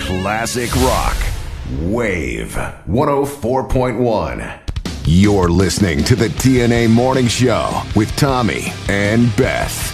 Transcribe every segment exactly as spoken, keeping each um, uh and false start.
Classic rock. Wave one oh four point one. You're listening to the T N A Morning Show with Tommy and Beth.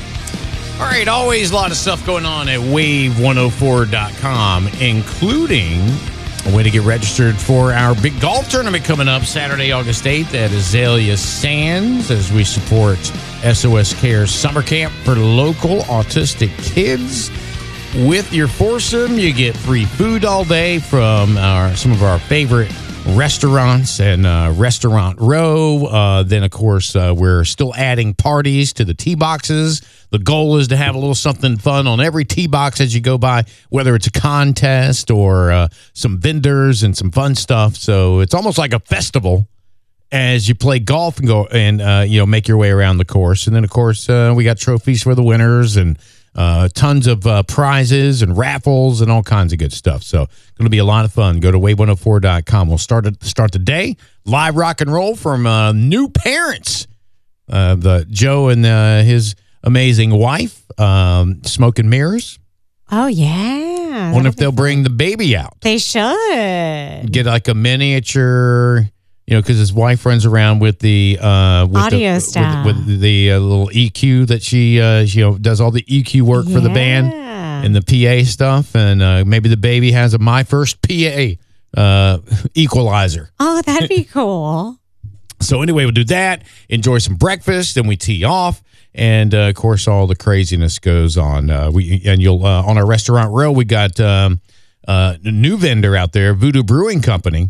All right, always a lot of stuff going on at wave one oh four dot com, including a way to get registered for our big golf tournament coming up Saturday, August eighth at Azalea Sands as we support S O S Cares Summer Camp for local autistic kids. With your foursome, you get free food all day from our some of our favorite restaurants and uh, Restaurant Row. Uh, then, of course, uh, we're still adding parties to the tee boxes. The goal is to have a little something fun on every tee box as you go by, whether it's a contest or uh, some vendors and some fun stuff. So it's almost like a festival as you play golf and go and uh, you know make your way around the course. And then, of course, uh, we got trophies for the winners and Uh, tons of uh, prizes and raffles and all kinds of good stuff. So going to be a lot of fun. Go to wave one oh four dot com. We'll start at, start the day. Live rock and roll from uh, new parents. Uh, the Joe and uh, his amazing wife, um, Smoke and Mirrors. Oh, yeah. Wonder if they'll bring the baby out. They should. Get like a miniature... You know, because his wife runs around with the uh, with audio the, stuff, with, with the uh, little E Q that she uh, you know does all the E Q work yeah. for the band and the P A stuff, and uh, maybe the baby has a My First P A uh, equalizer. Oh, that'd be cool. So anyway, we'll do that. Enjoy some breakfast, then we tee off, and uh, of course, all the craziness goes on. Uh, we and you'll uh, on our Restaurant Row, we got um, uh, a new vendor out there, Voodoo Brewing Company.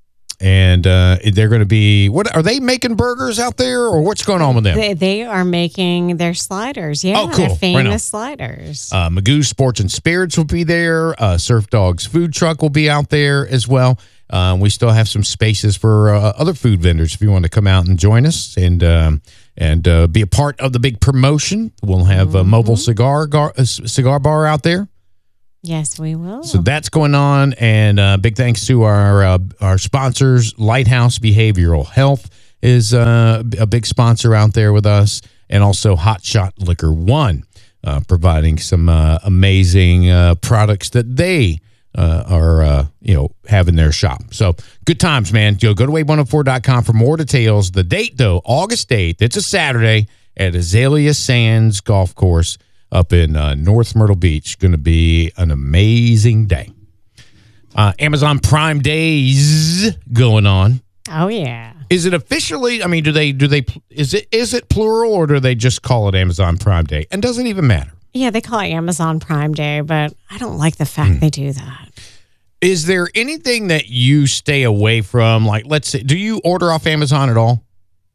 And uh, they're going to be, what are they making burgers out there or what's going on with them? They, they are making their sliders. Yeah. Oh, cool. Their famous right sliders. Uh, Magoo Sports and Spirits will be there. Uh, Surf Dog's food truck will be out there as well. Uh, we still have some spaces for uh, other food vendors if you want to come out and join us and um, and uh, be a part of the big promotion. We'll have mm-hmm. a mobile cigar gar- a cigar bar out there. Yes, we will. So that's going on, and uh, big thanks to our uh, our sponsors. Lighthouse Behavioral Health is uh, a big sponsor out there with us, and also Hot Shot Liquor One, uh, providing some uh, amazing uh, products that they uh, are uh, you know have in their shop. So good times, man. Go go to wave one oh four dot com for more details. The date though, August eighth. It's a Saturday at Azalea Sands Golf Course up in uh, North Myrtle Beach. Going to be an amazing day. Uh, Amazon Prime Days going on. Oh yeah. Is it officially? I mean, do they do they? Is it is it plural or do they just call it Amazon Prime Day? And does it even matter? Yeah, they call it Amazon Prime Day, but I don't like the fact mm. they do that. Is there anything that you stay away from? Like, let's say, do you order off Amazon at all?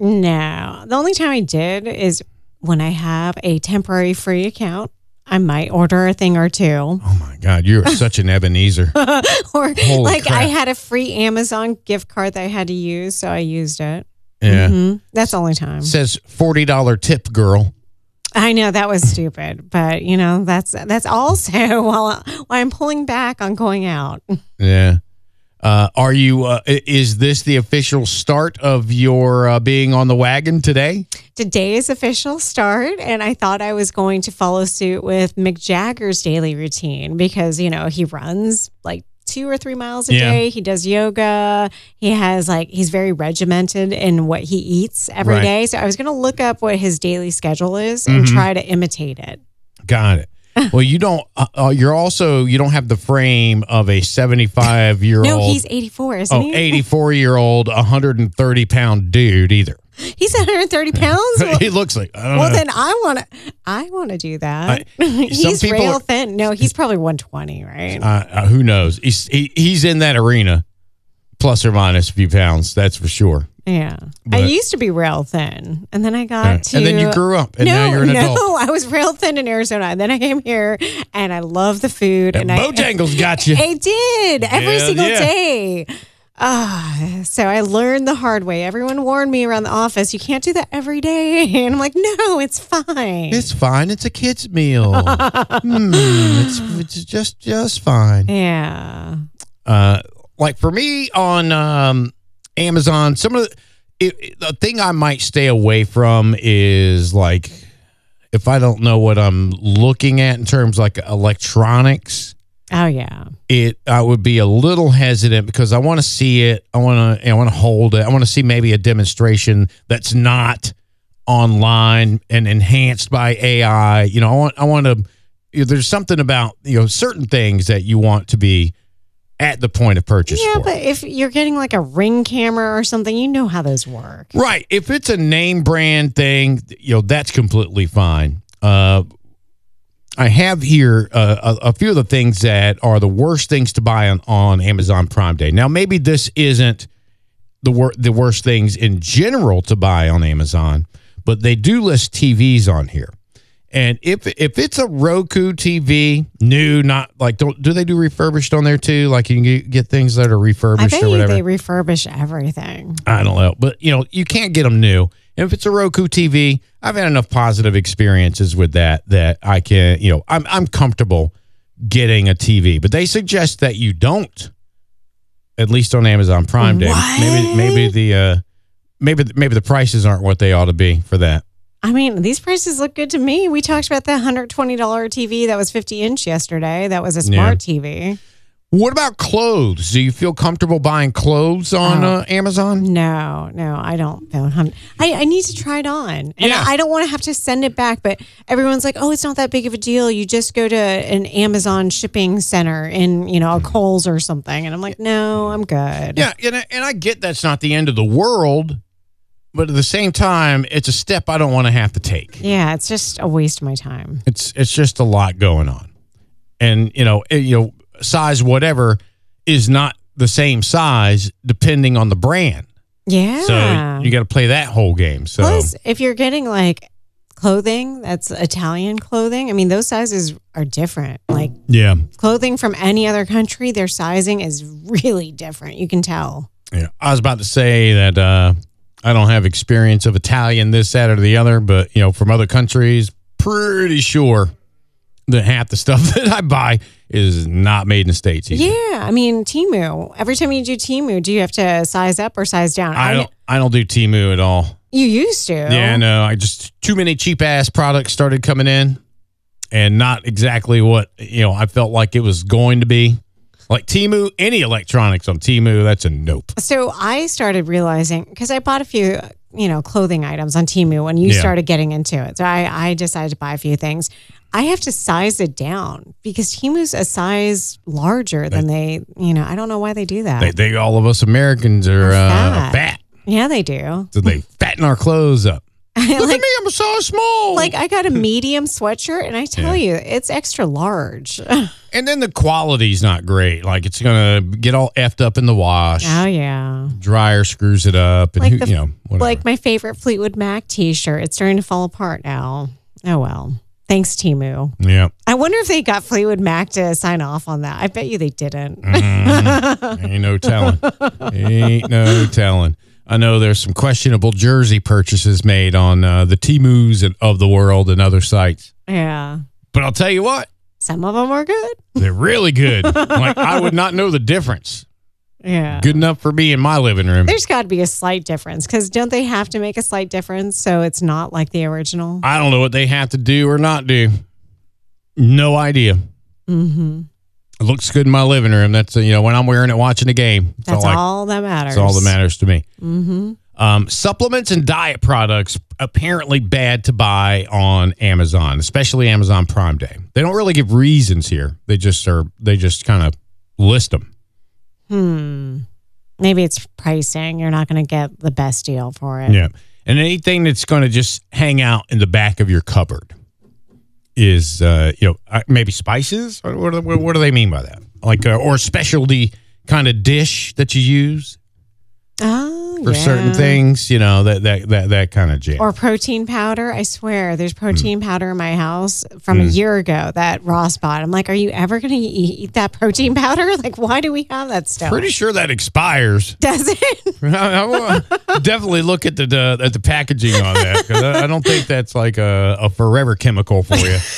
No. The only time I did is when I have a temporary free account, I might order a thing or two. Oh my God, you're such an Ebenezer. Or Holy like crap. I had a free Amazon gift card that I had to use, so I used it. Yeah. Mm-hmm. That's the only time. It says forty dollars tip, girl. I know that was stupid, but you know, that's that's also while, while I'm pulling back on going out. Yeah. Uh, are you, uh, is this the official start of your uh, being on the wagon today? Today's official start, and I thought I was going to follow suit with Mick Jagger's daily routine because, you know, he runs like two or three miles a yeah. day. He does yoga. He has like, he's very regimented in what he eats every right. day. So I was going to look up what his daily schedule is mm-hmm. and try to imitate it. Got it. Well, you don't, uh, you're also, you don't have the frame of a seventy-five year old. No, he's eighty-four, isn't oh, he? eighty-four year old, one hundred thirty pound dude either. He's one hundred thirty pounds? He looks like, I don't well, know. then I want to, I want to do that. I, he's people real are, thin. No, he's probably one twenty, right? Uh, uh, who knows? He's, he, he's in that arena, plus or minus a few pounds, that's for sure. Yeah. But, I used to be real thin, and then I got uh, to... And then you grew up, and no, now you're an adult. No, I was real thin in Arizona, and then I came here, and I love the food. And, and Bojangles I, got you. I did, every yeah, single yeah. day. Ah, so I learned the hard way. Everyone warned me around the office, you can't do that every day. And I'm like, no, it's fine. It's fine. It's a kid's meal. mm, it's, it's just just fine. Yeah. Uh, like for me on um, Amazon, some of the, it, the thing I might stay away from is like if I don't know what I'm looking at in terms of like electronics. Oh yeah. It I would be a little hesitant because I want to see it. I want to I want to hold it. I want to see maybe a demonstration that's not online and enhanced by A I. You know, I want I want to. You know, there's something about you know certain things that you want to be at the point of purchase. Yeah, for. but if you're getting like a Ring camera or something, you know how those work. Right. If it's a name brand thing, you know that's completely fine. Uh, I have here uh, a, a few of the things that are the worst things to buy on, on Amazon Prime Day. Now, maybe this isn't the wor- the worst things in general to buy on Amazon, but they do list T Vs on here. And if if it's a Roku T V, new, not like, don't do they do refurbished on there too? Like you can get, get things that are refurbished I bet or whatever. they refurbish everything. I don't know, but you know you can't get them new. And if it's a Roku T V, I've had enough positive experiences with that that I can, you know, I'm I'm comfortable getting a T V. But they suggest that you don't, at least on Amazon Prime Day. What? Maybe maybe the uh, maybe maybe the prices aren't what they ought to be for that. I mean, these prices look good to me. We talked about that one hundred twenty dollars T V that was fifty inch yesterday. That was a smart Yeah. T V. What about clothes? Do you feel comfortable buying clothes on Oh. uh, Amazon? No, no, I don't feel. hum- I, I need to try it on. And Yeah. I, I don't want to have to send it back, but everyone's like, oh, it's not that big of a deal. You just go to an Amazon shipping center in, you know, a Kohl's or something. And I'm like, no, I'm good. Yeah, and I, and I get that's not the end of the world, but at the same time, it's a step I don't want to have to take. Yeah, it's just a waste of my time. It's it's just a lot going on, and you know it, you know size whatever is not the same size depending on the brand. Yeah. So you got to play that whole game. So Plus, if you're getting like clothing that's Italian clothing, I mean, those sizes are different. Like yeah, clothing from any other country, their sizing is really different. You can tell. yeah. I was about to say that uh, I don't have experience of Italian this, that, or the other, but you know from other countries, pretty sure that half the stuff that I buy is not made in the States either. Yeah, I mean Temu. Every time you do Temu, do you have to size up or size down? I don't. I don't do Temu at all. You used to. Yeah, no. I just too many cheap ass products started coming in, and not exactly what you know I felt like it was going to be. Like Temu, any electronics on Temu, that's a nope. So I started realizing because I bought a few, you know, clothing items on Temu when you Yeah. started getting into it. So I, I decided to buy a few things. I have to size it down because Temu's a size larger than they, you know, I don't know why they do that. They, they all of us Americans are uh, Fat. fat, yeah, they do. so they fatten our clothes up. Look like, at me, I'm a size small. like I got a medium sweatshirt and I tell you, it's extra large. and then the quality's not great. Like it's gonna get all effed up in the wash. Oh, yeah. Dryer screws it up, and Like who, the- you know, whatever. Like my favorite Fleetwood Mac t-shirt. It's starting to fall apart now. Oh, well. Thanks, Temu. yeah. I wonder if they got Fleetwood Mac to sign off on that. I bet you they didn't. Mm. Ain't no telling. Ain't no telling. I know there's some questionable jersey purchases made on uh, the Temus and- of the world and other sites. Yeah. But I'll tell you what, Some of them were good. they're really good. Like I would not know the difference. Yeah. Good enough for me in my living room. There's got to be a slight difference because don't they have to make a slight difference so it's not like the original? I don't know what they have to do or not do. No idea. Mm-hmm. It looks good in my living room. That's uh, you know when I'm wearing it watching the game. That's, That's all, I- all that matters. that's all that matters to me. Mm-hmm. Um, supplements and diet products apparently bad to buy on Amazon, especially Amazon Prime Day. They don't really give reasons here. They just are. They just kind of list them. Hmm. Maybe it's pricing. You're not going to get the best deal for it. Yeah, and anything that's going to just hang out in the back of your cupboard is, uh, you know, uh, maybe spices. Or what, what, what do they mean by that? Like, uh, or specialty kind of dish that you use Oh, for yeah. certain things. You know, that that that that kind of jam. Or protein powder. I swear, there's protein powder in my house from a Mm. year ago that Ross bought. I'm like, are you ever going to eat, eat that protein powder? Like, why do we have that stuff? Pretty sure that expires. Does it? I, I will definitely look at the, the at the packaging on that because I, I don't think that's like a, a forever chemical for you.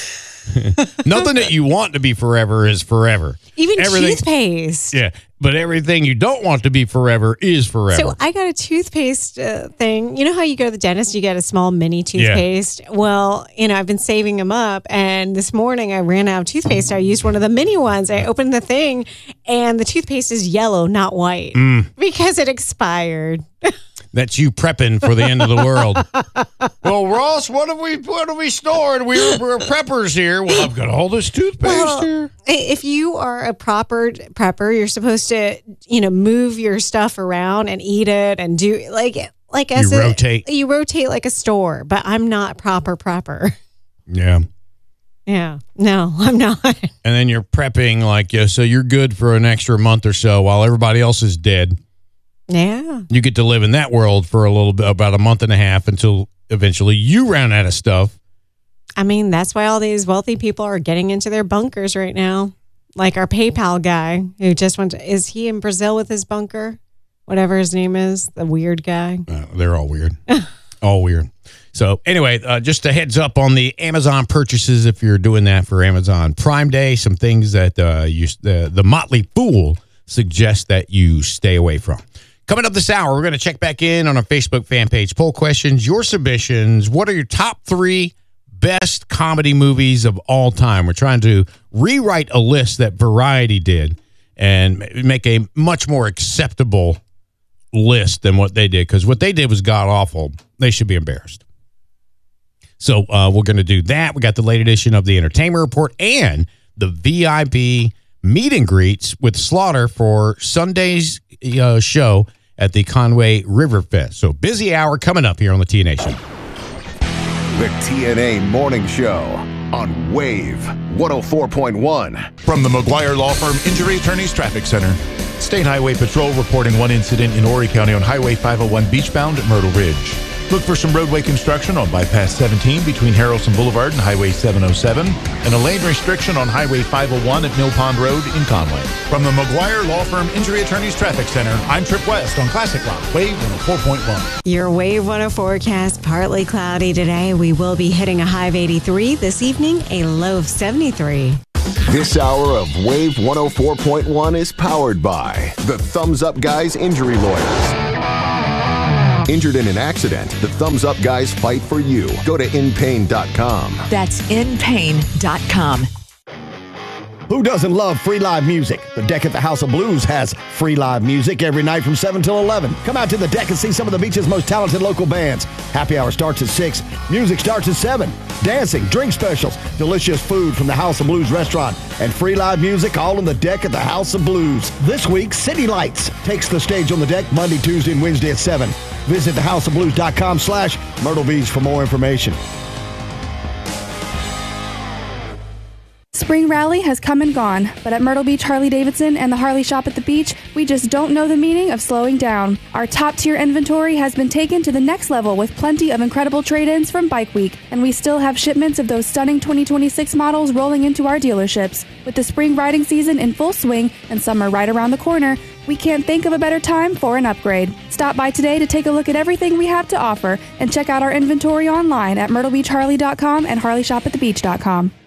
Nothing that you want to be forever is forever. Even everything, toothpaste. Yeah, but everything you don't want to be forever is forever. So I got a toothpaste uh, thing. You know how you go to the dentist, you get a small mini toothpaste? Yeah. Well, you know, I've been saving them up. And this morning I ran out of toothpaste. I used one of the mini ones. I opened the thing and the toothpaste is yellow, not white, mm. because it expired. That's you prepping for the end of the world. Well, Ross, what have we what have we stored? We're, we're preppers here. Well, I've got all this toothpaste well, here. If you are a proper prepper, you're supposed to, you know, move your stuff around and eat it and do like like as you a, rotate. You rotate like a store, but I'm not proper prepper. Yeah. Yeah. No, I'm not. And then you're prepping like yeah, so you're good for an extra month or so while everybody else is dead. Yeah. You get to live in that world for a little bit, about a month and a half until eventually you run out of stuff. I mean, that's why all these wealthy people are getting into their bunkers right now. Like our PayPal guy who just went to, is he in Brazil with his bunker? Whatever his name is, the weird guy. Uh, they're all weird. all weird. So anyway, uh, just a heads up on the Amazon purchases if you're doing that for Amazon Prime Day. Some things that uh, you, uh, the Motley Fool suggests that you stay away from. Coming up this hour, we're going to check back in on our Facebook fan page. Poll questions, your submissions. What are your top three best comedy movies of all time? We're trying to rewrite a list that Variety did and make a much more acceptable list than what they did, because what they did was god-awful. They should be embarrassed. So uh, we're going to do that. We got the late edition of the Entertainment Report and the V I P meet and greets with Slaughter for Sunday's uh, show at the Conway River Fest. So busy hour coming up here on the T N A Show. The T N A Morning Show on Wave one oh four point one. From the McGuire Law Firm Injury Attorneys Traffic Center. State Highway Patrol reporting one incident in Horry County on Highway five oh one beachbound at Myrtle Ridge. Look for some roadway construction on Bypass seventeen between Harrelson Boulevard and Highway seven oh seven, and a lane restriction on Highway five oh one at Mill Pond Road in Conway. From the McGuire Law Firm Injury Attorneys Traffic Center, I'm Trip West on Classic Rock, Wave one oh four point one. Your Wave one oh forecast, partly cloudy today. We will be hitting a high of eighty-three. This evening, a low of seventy-three. This hour of Wave one oh four point one is powered by the Thumbs Up Guys Injury Lawyers. Injured in an accident, the Thumbs Up Guys fight for you. Go to in pain dot com. That's in pain dot com. Who doesn't love free live music? The Deck at the House of Blues has free live music every night from seven till eleven. Come out to the Deck and see some of the beach's most talented local bands. Happy hour starts at six. Music starts at seven. Dancing, drink specials, delicious food from the House of Blues restaurant, and free live music all on the Deck at the House of Blues. This week, City Lights takes the stage on the deck Monday, Tuesday, and Wednesday at seven. Visit the house of blues dot com slash Myrtle Beach for more information. Spring Rally has come and gone, but at Myrtle Beach Harley-Davidson and the Harley Shop at the beach, we just don't know the meaning of slowing down. Our top-tier inventory has been taken to the next level with plenty of incredible trade-ins from Bike Week, and we still have shipments of those stunning twenty twenty-six models rolling into our dealerships. With the spring riding season in full swing and summer right around the corner, we can't think of a better time for an upgrade. Stop by today to take a look at everything we have to offer and check out our inventory online at myrtle beach harley dot com and harley shop at the beach dot com.